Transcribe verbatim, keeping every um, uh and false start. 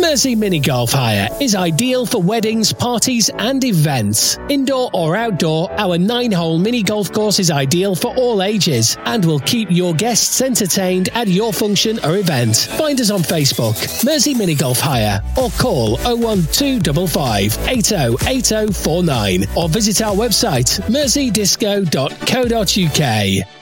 Mersey Mini Golf Hire is ideal for weddings, parties and events. Indoor or outdoor, our nine-hole mini golf course is ideal for all ages and will keep your guests entertained at your function or event. Find us on Facebook, Mersey Mini Golf Hire, or call oh one two five five, eight oh eight oh four nine or visit our website mersey disco dot co dot uk.